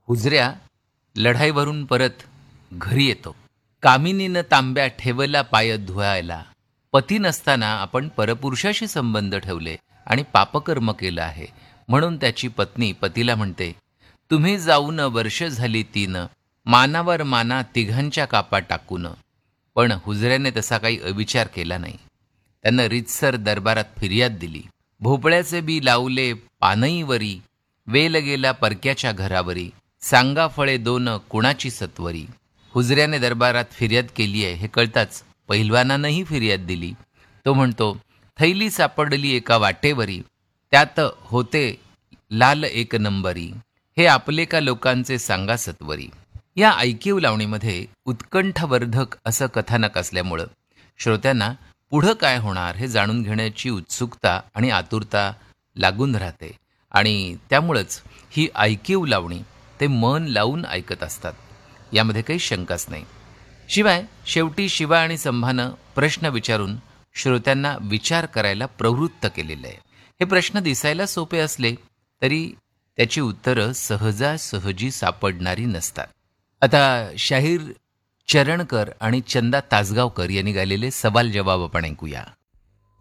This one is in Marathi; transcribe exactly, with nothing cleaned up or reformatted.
हुजऱ्या लढाईवरून परत घरी येतो. कामिनीनं तांब्या ठेवला पाय धुवायला. पती नसताना आपण परपुरुषाशी संबंध ठेवले आणि पापकर्म केलं आहे, म्हणून त्याची पत्नी पतीला म्हणते, तुम्ही जाऊन वर्ष झाली तीन, मानावर माना तिघांच्या कापा टाकून. पण हुजऱ्याने तसा काही अविचार केला नाही. त्यानं रीतसर दरबारात फिर्याद दिली. भोपळ्याचे बी लावले पानईवरी, वेल गेला परक्याच्या घरावरी, सांगा फळे दोन कुणाची सत्वरी. हुजऱ्याने दरबारात फिर्याद केली आहे हे कळताच पहिलवानानंही फिर्याद दिली. तो म्हणतो, थैली सापडली एका वाटेवरी, त्यात होते लाल एक नंबरी, हे आपले का लोकांचे सांगा सत्वरी. या ऐकीव लावणीमध्ये उत्कंठवर्धक असं कथानक असल्यामुळं श्रोत्यांना पुढं काय होणार हे जाणून घेण्याची उत्सुकता आणि आतुरता लागून राहते आणि त्यामुळंच ही ऐकीव लावणी ते मन लावून ऐकत असतात, यामध्ये काही शंकाच नाही. शिवाय शेवटी शिवा आणि संभानं प्रश्न विचारून श्रोत्यांना विचार करायला प्रवृत्त केलेलं आहे. हे प्रश्न दिसायला सोपे असले तरी त्याची उत्तरं सहजासहजी सापडणारी नसतात. आता शाहीर चरणकर आणि चंदा तासगावकर यांनी गायलेले सवाल जवाब आपण ऐकूया.